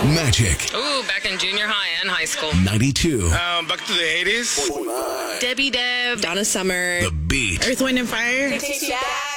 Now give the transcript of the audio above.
Magic Ooh, back in junior high and high school. 92. Back to the 80s. Debbie Deb, Donna Summer, The Beat. Earth, Wind, and Fire.